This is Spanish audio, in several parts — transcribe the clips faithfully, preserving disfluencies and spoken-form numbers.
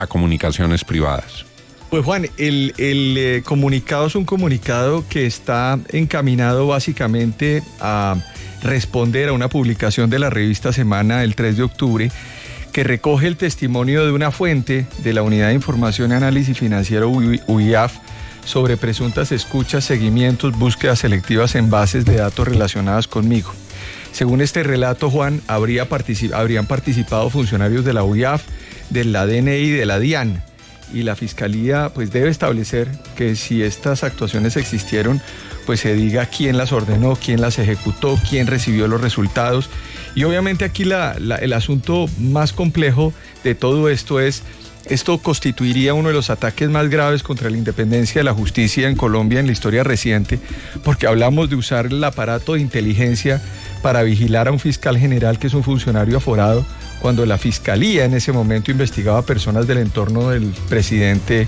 a comunicaciones privadas? Pues Juan, el, el eh, comunicado es un comunicado que está encaminado básicamente a responder a una publicación de la revista Semana el tres de octubre que recoge el testimonio de una fuente de la Unidad de Información y Análisis Financiero U I A F sobre presuntas escuchas, seguimientos, búsquedas selectivas en bases de datos relacionadas conmigo. Según este relato, Juan, habría particip- habrían participado funcionarios de la U I A F, de la D N I y de la DIAN. Y la Fiscalía pues debe establecer que si estas actuaciones existieron, pues se diga quién las ordenó, quién las ejecutó, quién recibió los resultados. Y obviamente aquí la, la, el asunto más complejo de todo esto es, esto constituiría uno de los ataques más graves contra la independencia de la justicia en Colombia en la historia reciente, porque hablamos de usar el aparato de inteligencia para vigilar a un fiscal general que es un funcionario aforado, cuando la Fiscalía en ese momento investigaba a personas del entorno del presidente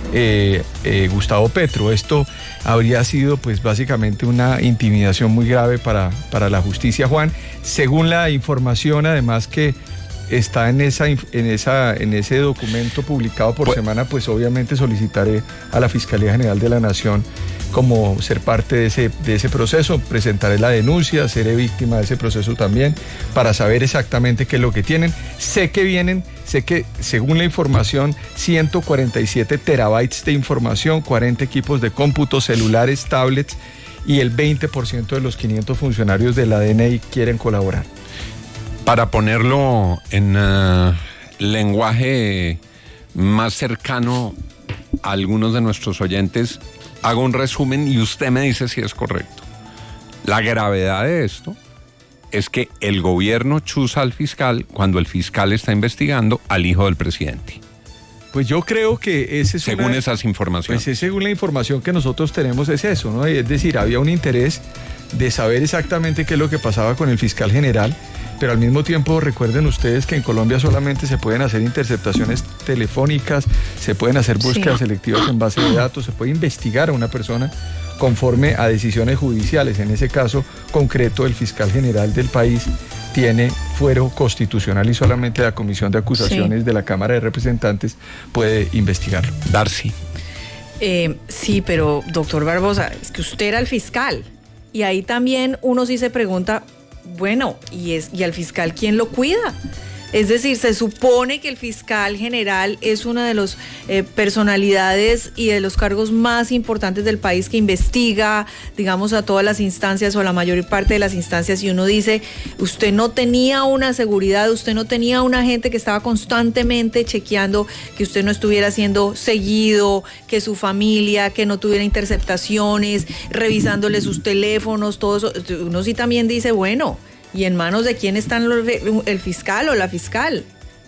eh, eh, Gustavo Petro. Esto habría sido pues básicamente una intimidación muy grave para, para la justicia, Juan. Según la información además que está en esa en esa en ese documento publicado por pues, Semana, pues obviamente solicitaré a la Fiscalía General de la Nación como ser parte de ese, de ese proceso, presentaré la denuncia, seré víctima de ese proceso también, para saber exactamente qué es lo que tienen. Sé que vienen, sé que según la información, ciento cuarenta y siete terabytes de información, cuarenta equipos de cómputo, celulares, tablets, y el veinte por ciento de los quinientos funcionarios de la D N I quieren colaborar. Para ponerlo en uh, lenguaje más cercano a algunos de nuestros oyentes, hago un resumen y usted me dice si es correcto. La gravedad de esto es que el gobierno chuza al fiscal cuando el fiscal está investigando al hijo del presidente. Pues yo creo que ese es según una, esas informaciones. Pues es según la información que nosotros tenemos es eso, ¿no? Es decir, había un interés de saber exactamente qué es lo que pasaba con el fiscal general, pero al mismo tiempo recuerden ustedes que en Colombia solamente se pueden hacer interceptaciones telefónicas, se pueden hacer búsquedas sí. selectivas en base de datos, se puede investigar a una persona conforme a decisiones judiciales. En ese caso concreto, el fiscal general del país tiene fuero constitucional y solamente la Comisión de Acusaciones sí. de la Cámara de Representantes puede investigarlo. Darcy. Eh, sí, pero doctor Barbosa, es que usted era el fiscal y ahí también uno sí se pregunta, bueno, ¿y, es, y al fiscal quién lo cuida? Es decir, se supone que el fiscal general es una de las eh, personalidades y de los cargos más importantes del país que investiga, digamos, a todas las instancias o a la mayor parte de las instancias, y uno dice, usted no tenía una seguridad, usted no tenía una gente que estaba constantemente chequeando que usted no estuviera siendo seguido, que su familia, que no tuviera interceptaciones, revisándole sus teléfonos, todo eso. Uno sí también dice, bueno, ¿y en manos de quién están los, el fiscal o la fiscal?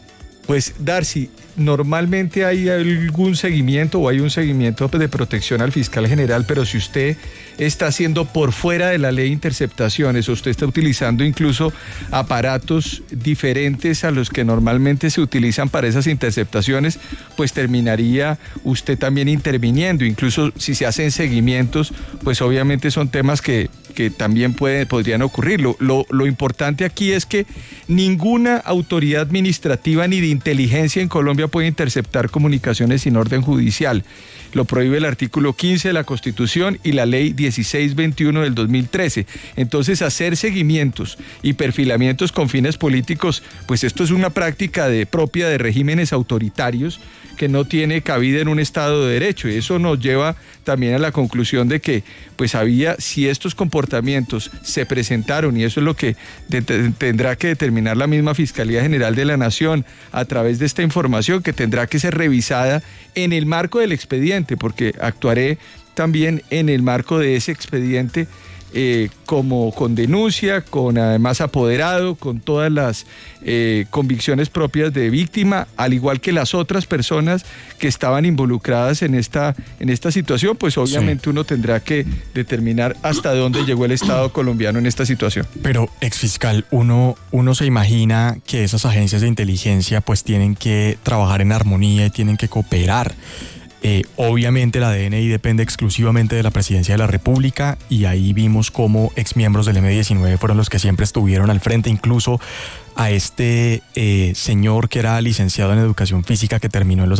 Pues Darcy, normalmente hay algún seguimiento o hay un seguimiento de protección al fiscal general, pero si usted está haciendo por fuera de la ley interceptaciones o usted está utilizando incluso aparatos diferentes a los que normalmente se utilizan para esas interceptaciones, pues terminaría usted también interviniendo. Incluso si se hacen seguimientos, pues obviamente son temas que, que también puede, podrían ocurrir. Lo, lo, lo importante aquí es que ninguna autoridad administrativa ni de inteligencia en Colombia puede interceptar comunicaciones sin orden judicial. Lo prohíbe el artículo quince de la Constitución y la ley dieciséis veintiuno del dos mil trece. Entonces, hacer seguimientos y perfilamientos con fines políticos, pues esto es una práctica de, propia de regímenes autoritarios que no tiene cabida en un Estado de Derecho, y eso nos lleva también a la conclusión de que pues había, si estos comportamientos se presentaron, y eso es lo que de, de, tendrá que determinar la misma Fiscalía General de la Nación a través de esta información, que tendrá que ser revisada en el marco del expediente, porque actuaré también en el marco de ese expediente eh, como con denuncia, con además apoderado, con todas las eh, convicciones propias de víctima, al igual que las otras personas que estaban involucradas en esta, en esta situación, pues obviamente sí. uno tendrá que determinar hasta dónde llegó el Estado colombiano en esta situación. Pero, exfiscal, uno, uno se imagina que esas agencias de inteligencia pues tienen que trabajar en armonía y tienen que cooperar. Eh, obviamente la D N I depende exclusivamente de la Presidencia de la República y ahí vimos cómo exmiembros del eme diecinueve fueron los que siempre estuvieron al frente, incluso a este eh, señor que era licenciado en Educación Física que terminó en los